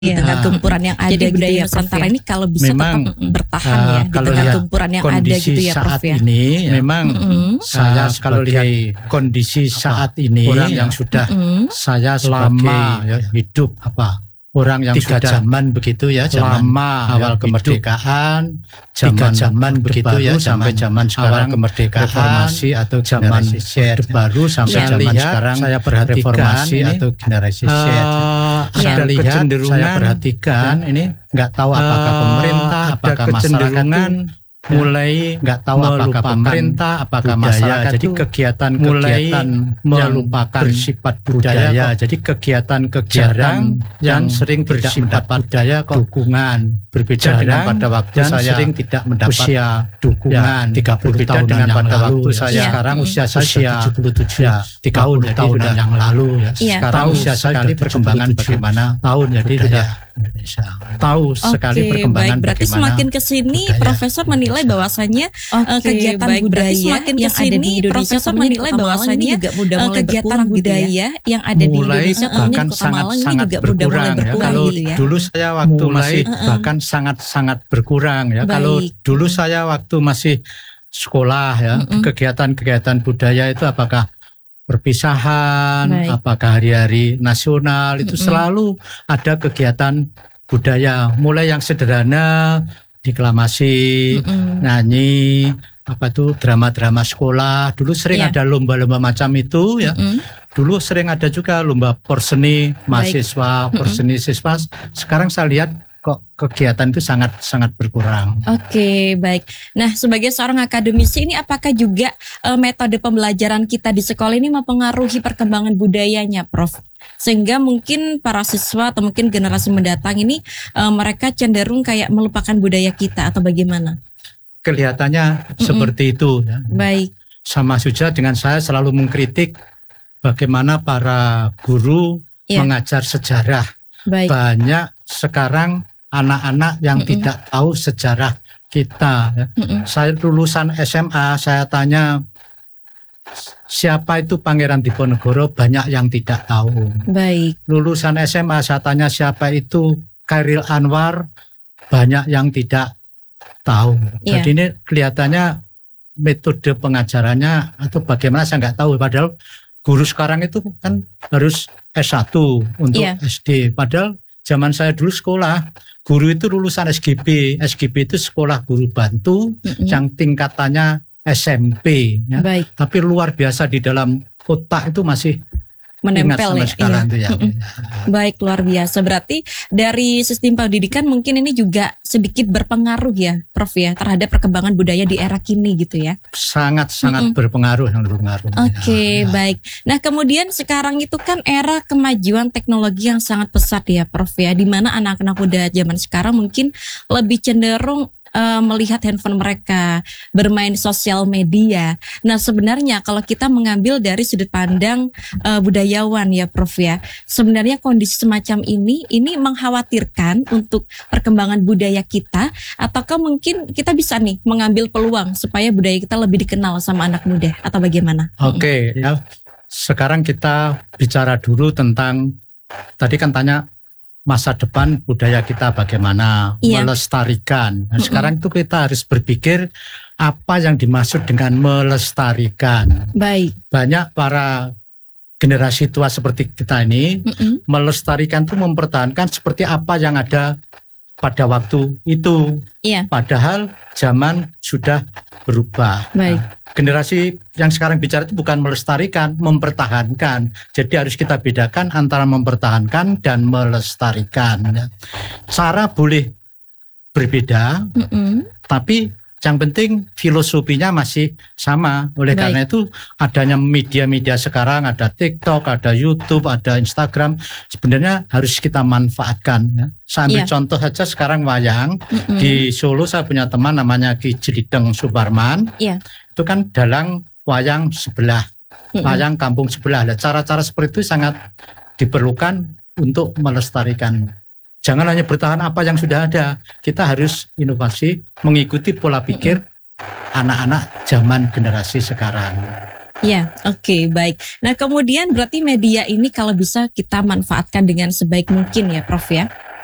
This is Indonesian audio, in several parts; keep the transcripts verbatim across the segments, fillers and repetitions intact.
di tengah Nah, gempuran yang ada jadi gitu budaya ya Nusantara Prof, ya. ini kalau bisa Memang, tetap bertahan uh, ya di kalau tengah lihat gempuran yang ada kondisi gitu ya Prof saat ya. ini ya, memang Mm-mm. saya Uh, kalau lihat sebagai kondisi apa, saat ini orang ya, yang sudah Mm-mm. saya lama sebagai ya, hidup apa orang yang tiga sudah zaman begitu ya, zaman lama awal ya, kemerdekaan, tiga zaman zaman Orde begitu Baru ya, sampai zaman awal sekarang kemerdekaan, reformasi atau zaman generasi Z Orde Baru sampai saya zaman lihat, sekarang saya perhatikan reformasi ini, atau generasi Z. Uh, Ya. ada lihat, kecenderungan, saya perhatikan ini nggak tahu apakah uh, pemerintah, ada apakah masyarakat kecenderungan itu mulai nggak tahu apakah melupakan pemerintah, apakah budaya. masyarakat Jadi itu kegiatan-kegiatan mulai yang melupakan bersifat budaya. budaya. Kok Jadi kegiatan-kegiatan jarang yang yang sering tidak bersifat mendapat budaya kok dukungan berbeda jarang dengan pada waktu dan saya sering tidak mendapat usia dukungan ya, tiga puluh berbeda tahunan dengan yang pada lalu waktu ya. saya Ya. sekarang Mm. usia saya usia tujuh puluh tujuh ya, tiga puluh jadi tahunan sudah yang lalu ya. Iya. Sekarang tahu usia saya sekali sudah perkembangan tujuh puluh tujuh bagaimana tahun jadi budaya sudah Indonesia. tahu sekali Oke, perkembangan baik. Berarti bagaimana semakin kesini budaya Profesor menilai bahwasanya Oke, eh, kegiatan baik. budaya Berarti semakin yang kesini, ada di Indonesia Profesor menilai menilai bahwasanya bahwasanya, juga udah eh, mulai kegiatan berkurang gitu ya. budaya yang ada di mulai Indonesia eh, bahkan Kota Malang ini sangat-sangat juga udah mulai berkurang ya. berkurang Kalau gitu ya. dulu saya waktu Mulai, masih uh-uh. bahkan sangat-sangat berkurang ya. Baik. Kalau dulu saya waktu masih sekolah ya, Mm-mm. kegiatan-kegiatan budaya itu apakah perpisahan, Baik. apakah hari-hari nasional itu Mm-mm. selalu ada kegiatan budaya. Mulai yang sederhana, deklamasi, Mm-mm. nyanyi, apa tuh drama-drama sekolah. Dulu sering Iya. ada lomba-lomba macam itu ya. Mm-mm. Dulu sering ada juga lomba porseni mahasiswa, porseni siswa. Sekarang saya lihat kok kegiatan itu sangat-sangat berkurang. Oke, baik. Nah, sebagai seorang akademisi ini apakah juga eh, metode pembelajaran kita di sekolah ini mempengaruhi perkembangan budayanya, Prof? Sehingga mungkin para siswa atau mungkin generasi mendatang ini eh, mereka cenderung kayak melupakan budaya kita atau bagaimana? Kelihatannya Mm-mm. seperti itu ya. Baik. Sama saja dengan saya selalu mengkritik bagaimana para guru Iya. mengajar sejarah. Baik. Banyak sekarang anak-anak yang Mm-mm. tidak tahu sejarah kita ya. Mm-mm. Saya lulusan S M A, saya tanya siapa itu Pangeran Diponegoro, banyak yang tidak tahu. Baik. Lulusan S M A saya tanya siapa itu Khairil Anwar, banyak yang tidak tahu. Iya. Jadi ini kelihatannya metode pengajarannya atau bagaimana saya nggak tahu. Padahal guru sekarang itu kan harus S satu untuk Iya. S D. Padahal zaman saya dulu sekolah, guru itu lulusan S G B. S G B itu sekolah guru bantu Mm-mm. yang tingkatannya S M P. Ya. Baik. Tapi luar biasa di dalam otak itu masih ingat Menempel sampai ya. sekarang Iya. tuh ya. Mm-mm. Baik, luar biasa. Berarti dari sistem pendidikan mungkin ini juga sedikit berpengaruh ya, Prof ya, terhadap perkembangan budaya di era kini gitu ya. Sangat-sangat Mm-mm. berpengaruh yang berpengaruh. Oke, Ya. baik. Nah, kemudian sekarang itu kan era kemajuan teknologi yang sangat pesat ya, Prof ya, di mana anak-anak muda zaman sekarang mungkin lebih cenderung eh, melihat handphone mereka, bermain sosial media. Nah, sebenarnya kalau kita mengambil dari sudut pandang eh, budayawan ya, Prof ya, sebenarnya kondisi semacam ini ini mengkhawatirkan untuk perkembangan budaya kita, ataukah mungkin kita bisa nih mengambil peluang supaya budaya kita lebih dikenal sama anak muda atau bagaimana? Oke, ya. Sekarang kita bicara dulu tentang tadi kan tanya masa depan budaya kita bagaimana Iya. melestarikan. Nah, Mm-mm. sekarang itu kita harus berpikir apa yang dimaksud dengan melestarikan. Baik. Banyak para generasi tua seperti kita ini Mm-mm. melestarikan itu mempertahankan seperti apa yang ada pada waktu itu. Iya. Padahal zaman sudah berubah. Baik. Generasi yang sekarang bicara itu bukan melestarikan, mempertahankan. Jadi harus kita bedakan antara mempertahankan dan melestarikan. ya. Cara boleh berbeda, Mm-mm. tapi yang penting filosofinya masih sama. Oleh Baik. karena itu adanya media-media sekarang, ada TikTok, ada YouTube, ada Instagram. Sebenarnya harus kita manfaatkan. Ya. Saya ambil Iya. contoh saja sekarang wayang. Mm-mm. Di Solo saya punya teman namanya Ki Jelideng Suparman. Iya. Itu kan dalang wayang sebelah, Mm-mm. wayang kampung sebelah. Nah, cara-cara seperti itu sangat diperlukan untuk melestarikan. Jangan hanya bertahan apa yang sudah ada. Kita harus inovasi, mengikuti pola pikir anak-anak zaman generasi sekarang. Ya, oke, baik. Nah, kemudian berarti media ini kalau bisa kita manfaatkan dengan sebaik mungkin ya, Prof ya.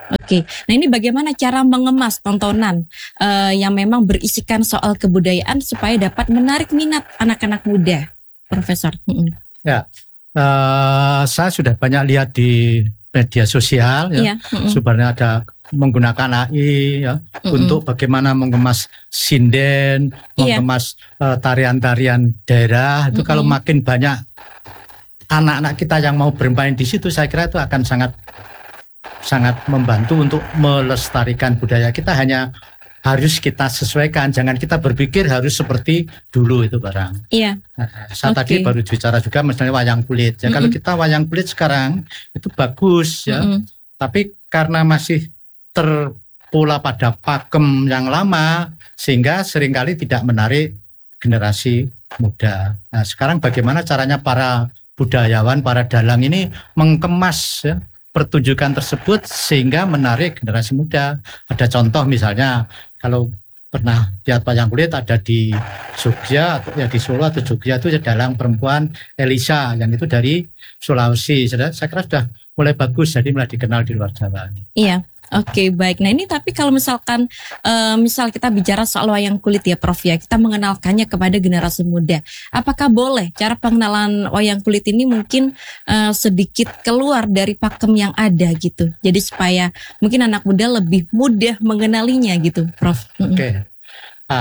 Oke, nah ini bagaimana cara mengemas tontonan uh, yang memang berisikan soal kebudayaan supaya dapat menarik minat anak-anak muda, Profesor? Mm-mm. Ya, uh, saya sudah banyak lihat di media sosial ya, Iya, mm-mm. sebenarnya ada menggunakan A I ya Mm-mm. untuk bagaimana mengemas sinden, Iya. mengemas uh, tarian-tarian daerah. Itu Mm-mm. kalau makin banyak anak-anak kita yang mau bermain di situ, saya kira itu akan sangat sangat membantu untuk melestarikan budaya kita. Hanya harus kita sesuaikan, jangan kita berpikir harus seperti dulu itu barang. Iya. Nah, saya Oke. tadi baru bicara juga misalnya wayang kulit. Ya, Mm-mm. kalau kita wayang kulit sekarang itu bagus ya, Mm-mm. tapi karena masih terpola pada pakem yang lama sehingga seringkali tidak menarik generasi muda. Nah, sekarang bagaimana caranya para budayawan, para dalang ini mengemas ya, pertunjukan tersebut sehingga menarik generasi muda. Ada contoh misalnya kalau pernah lihat wayang kulit ada di Jogja atau ya di Solo atau Jogja itu dalang perempuan Elisa yang itu dari Sulawesi. Saya kira sudah mulai bagus, jadi mulai dikenal di luar Jawa. Iya. Oke, baik. Nah ini tapi kalau misalkan eh, misal kita bicara soal wayang kulit ya Prof ya, kita mengenalkannya kepada generasi muda. Apakah boleh cara pengenalan wayang kulit ini mungkin eh, sedikit keluar dari pakem yang ada gitu. Jadi supaya mungkin anak muda lebih mudah mengenalinya gitu, Prof. Mm-mm. Oke,